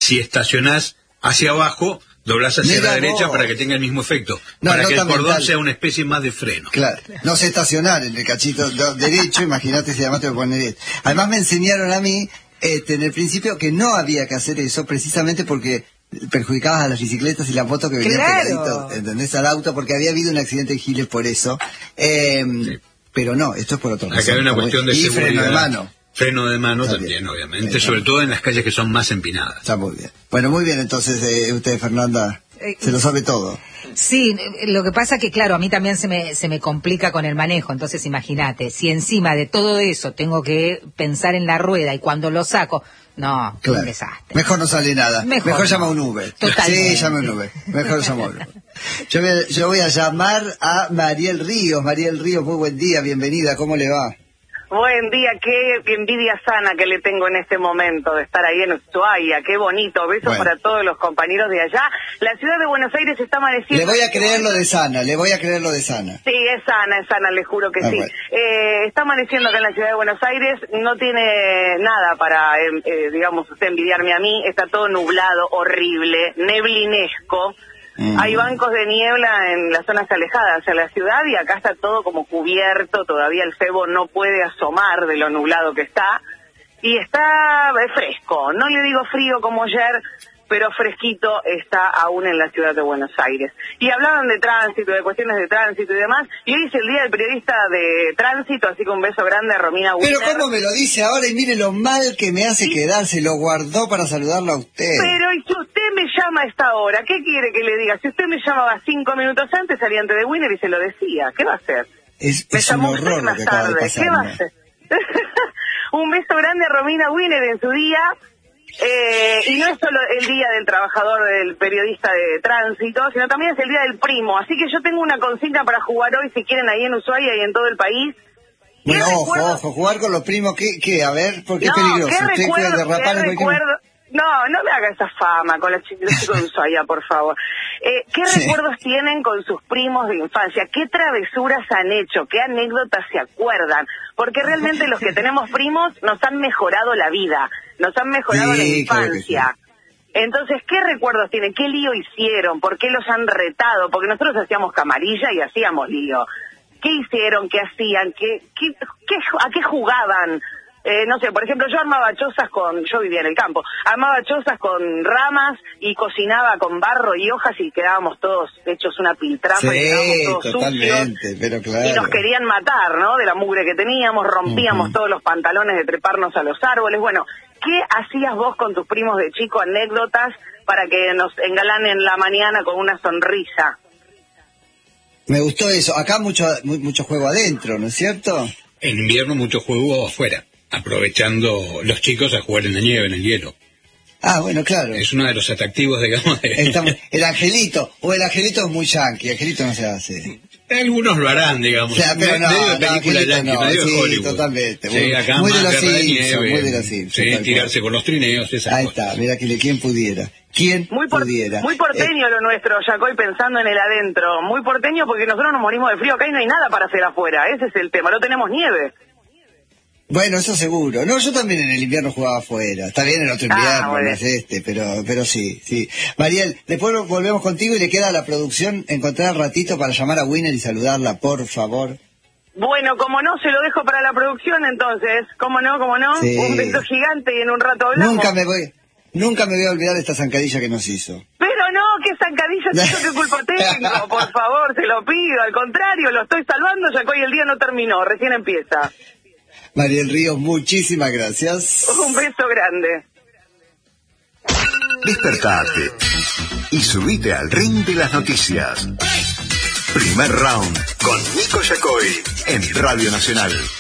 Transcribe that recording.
si estacionás hacia abajo, doblás hacia la derecha para que tenga el mismo efecto, para que el cordón sea una especie más de freno. Claro, no sé estacionar en el cachito derecho, imagínate si además te voy a poner... Además me enseñaron a mí, en el principio, que no había que hacer eso, precisamente porque perjudicabas a las bicicletas y las motos que venían pegaditos, ¿entendés? Al auto, porque había habido un accidente en Giles por eso. Sí. Pero no, esto es por otro lado. Acá hay una cuestión de seguridad. Y freno de mano. Freno de mano también, obviamente, sobre todo en las calles que son más empinadas. Está muy bien. Bueno, muy bien, entonces usted, Fernanda, se lo sabe todo. Sí, lo que pasa que, claro, a mí también se me complica con el manejo, entonces imagínate, si encima de todo eso tengo que pensar en la rueda y cuando lo saco, no, claro. Un desastre. Mejor no sale nada. Mejor llama un Uber. Totalmente. Sí, llama un Uber. Mejor llama un Uber. Yo voy a llamar a Mariel Ríos. Mariel Ríos, muy buen día, bienvenida, ¿cómo le va? Buen día, qué envidia sana que le tengo en este momento de estar ahí en Ushuaia, qué bonito, besos para todos los compañeros de allá. La ciudad de Buenos Aires está amaneciendo... Le voy a creer lo de sana, Sí, es sana, le juro que sí. Bueno. Está amaneciendo acá en la ciudad de Buenos Aires, no tiene nada para, digamos, usted envidiarme a mí, está todo nublado, horrible, neblinesco. Hay bancos de niebla en las zonas alejadas hacia la ciudad y acá está todo como cubierto, todavía el cebo no puede asomar de lo nublado que está y está fresco, no le digo frío como ayer, pero fresquito está aún en la ciudad de Buenos Aires. Y hablaban de tránsito, de cuestiones de tránsito y demás, y hoy es el Día del Periodista de Tránsito, así que un beso grande a Romina Wiener. Pero cómo me lo dice ahora y mire lo mal que me hace quedar, se lo guardó para saludarlo a usted. Pero y si usted me llama a esta hora, ¿qué quiere que le diga? Si usted me llamaba 5 minutos antes, salía antes de Wiener y se lo decía, ¿qué va a hacer? Es un horror lo que acaba de pasar. ¿Qué va a hacer? Un beso grande a Romina Wiener en su día. Y no es solo el Día del Trabajador, del Periodista de Tránsito, sino también es el Día del Primo. Así que yo tengo una consigna para jugar hoy, si quieren, ahí en Ushuaia y en todo el país. Bueno, ojo, jugar con los primos, ¿qué? A ver, ¿por qué es peligroso? No me haga esa fama con los chicos de Ushuaia, por favor. ¿Qué recuerdos tienen con sus primos de infancia? ¿Qué travesuras han hecho? ¿Qué anécdotas se acuerdan? Porque realmente los que tenemos primos nos han mejorado la vida, nos han mejorado la infancia. Entonces, ¿qué recuerdos tienen? ¿Qué lío hicieron? ¿Por qué los han retado? Porque nosotros hacíamos camarilla y hacíamos lío. ¿Qué hicieron? ¿Qué hacían? ¿A qué jugaban? No sé, por ejemplo, yo vivía en el campo, armaba chozas con ramas y cocinaba con barro y hojas y quedábamos todos hechos una piltrafa, y quedábamos todos sucios, pero claro. Y nos querían matar, ¿no? De la mugre que teníamos, rompíamos todos los pantalones de treparnos a los árboles. Bueno, ¿qué hacías vos con tus primos de chico? Anécdotas para que nos engalanen la mañana con una sonrisa. Me gustó eso. Acá mucho juego adentro, ¿no es cierto? En invierno mucho juego afuera, aprovechando los chicos a jugar en la nieve, en el hielo. Ah, bueno, claro. Es uno de los atractivos, digamos. El angelito, el angelito es muy yankee, el angelito no se hace. Algunos lo harán, digamos. O sea, pero película yankee, medio sí, Hollywood. Totalmente. Sí, acá muy más de los nieve, muy de los Simpsons. Sí, tirarse con los trineos, esas Ahí cosas. está, mira quién pudiera. Pudiera. Muy porteño lo nuestro, Yacoy, pensando en el adentro. Muy porteño porque nosotros nos morimos de frío acá y no hay nada para hacer afuera. Ese es el tema, no tenemos nieve. Bueno, eso seguro. No, yo también en el invierno jugaba afuera. Está bien el otro invierno, no es este, pero sí. Mariel, después volvemos contigo y le queda a la producción encontrar ratito para llamar a Wiener y saludarla, por favor. Bueno, como no, se lo dejo para la producción entonces. ¿Cómo no? Sí. Un beso gigante y en un rato hablamos. Nunca me voy a olvidar de esta zancadilla que nos hizo. Pero no, ¿qué zancadilla? ¿Qué culpa tengo? Por favor, se lo pido. Al contrario, lo estoy salvando, Yacoy, el día no terminó, recién empieza. Mariel Ríos, muchísimas gracias. Un beso grande. Despertate y subite al ring de las noticias. Primer round con Nico Yacoy en Radio Nacional.